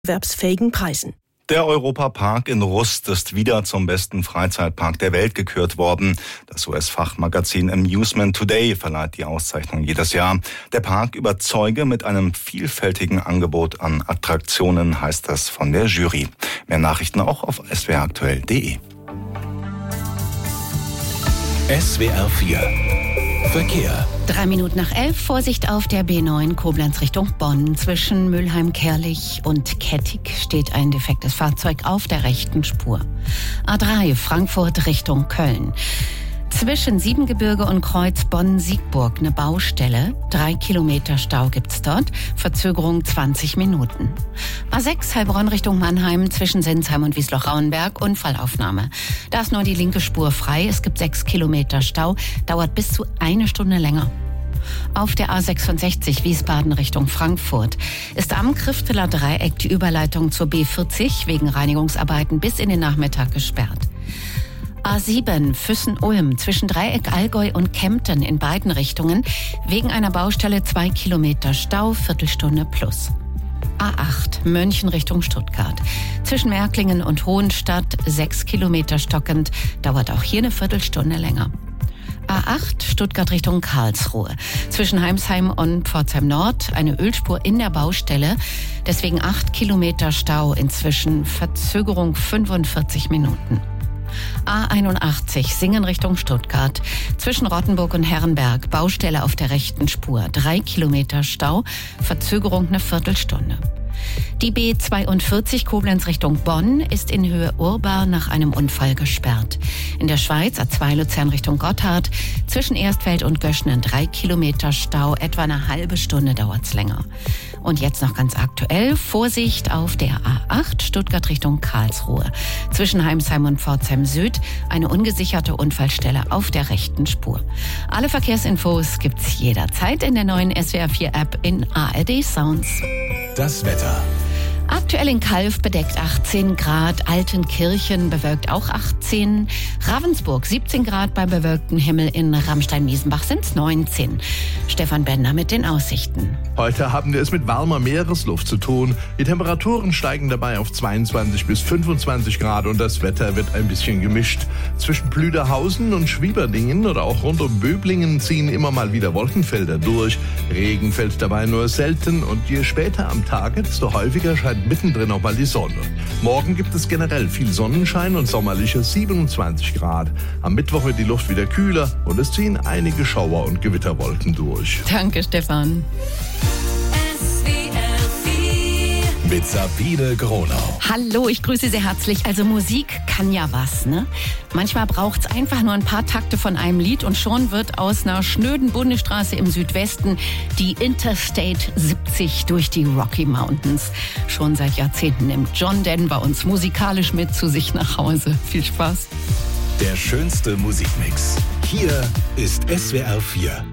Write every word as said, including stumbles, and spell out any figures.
wettbewerbsfähigen Preisen. Der Europapark in Rust ist wieder zum besten Freizeitpark der Welt gekürt worden. Das U S-Fachmagazin Amusement Today verleiht die Auszeichnung jedes Jahr. Der Park überzeuge mit einem vielfältigen Angebot an Attraktionen, heißt das von der Jury. Mehr Nachrichten auch auf s w r aktuell punkt d e. S W R vier Verkehr. Drei Minuten nach elf, Vorsicht auf der B neun Koblenz Richtung Bonn. Zwischen Mülheim-Kerlich und Kettig steht ein defektes Fahrzeug auf der rechten Spur. A drei Frankfurt Richtung Köln. Zwischen Siebengebirge und Kreuz Bonn-Siegburg eine Baustelle. Drei Kilometer Stau gibt's dort. Verzögerung zwanzig Minuten. A sechs Heilbronn Richtung Mannheim zwischen Sinsheim und Wiesloch-Rauenberg. Unfallaufnahme. Da ist nur die linke Spur frei. Es gibt sechs Kilometer Stau. Dauert bis zu eine Stunde länger. Auf der A sechsundsechzig Wiesbaden Richtung Frankfurt ist am Krifteler Dreieck die Überleitung zur B vierzig wegen Reinigungsarbeiten bis in den Nachmittag gesperrt. A sieben Füssen-Ulm zwischen Dreieck Allgäu und Kempten in beiden Richtungen wegen einer Baustelle zwei Kilometer Stau, Viertelstunde plus. A acht München Richtung Stuttgart zwischen Märklingen und Hohenstadt sechs Kilometer stockend, dauert auch hier eine Viertelstunde länger. A acht Stuttgart Richtung Karlsruhe zwischen Heimsheim und Pforzheim Nord eine Ölspur in der Baustelle, deswegen acht Kilometer Stau, inzwischen Verzögerung fünfundvierzig Minuten. A einundachtzig Singen Richtung Stuttgart zwischen Rottenburg und Herrenberg Baustelle auf der rechten Spur, drei Kilometer Stau, Verzögerung eine Viertelstunde. Die B zweiundvierzig Koblenz Richtung Bonn ist in Höhe Urbar nach einem Unfall gesperrt. In der Schweiz A zwei Luzern Richtung Gotthard zwischen Erstfeld und Göschnen drei Kilometer Stau, etwa eine halbe Stunde dauert's länger. Und jetzt noch ganz aktuell, Vorsicht auf der A acht Stuttgart Richtung Karlsruhe. Zwischen Heimsheim und Pforzheim Süd eine ungesicherte Unfallstelle auf der rechten Spur. Alle Verkehrsinfos gibt's jederzeit in der neuen S W R vier App in A R D Sounds. Das Wetter. Aktuell in Calw bedeckt achtzehn Grad, Altenkirchen bewölkt auch achtzehn, Ravensburg siebzehn Grad bei bewölktem Himmel, in Ramstein-Miesenbach sind's neunzehn. Stefan Bender mit den Aussichten. Heute haben wir es mit warmer Meeresluft zu tun. Die Temperaturen steigen dabei auf zweiundzwanzig bis fünfundzwanzig Grad und das Wetter wird ein bisschen gemischt. Zwischen Plüderhausen und Schwieberdingen oder auch rund um Böblingen ziehen immer mal wieder Wolkenfelder durch. Regen fällt dabei nur selten und je später am Tage, desto häufiger scheint mittendrin auch mal die Sonne. Morgen gibt es generell viel Sonnenschein und sommerliche siebenundzwanzig Grad. Am Mittwoch wird die Luft wieder kühler und es ziehen einige Schauer und Gewitterwolken durch. Danke, Stefan. Mit Sabine Gronau. Hallo, ich grüße sehr herzlich. Also Musik kann ja was, ne? Manchmal braucht's einfach nur ein paar Takte von einem Lied und schon wird aus einer schnöden Bundesstraße im Südwesten die Interstate siebzig durch die Rocky Mountains. Schon seit Jahrzehnten nimmt John Denver uns musikalisch mit zu sich nach Hause. Viel Spaß. Der schönste Musikmix. Hier ist S W R vier.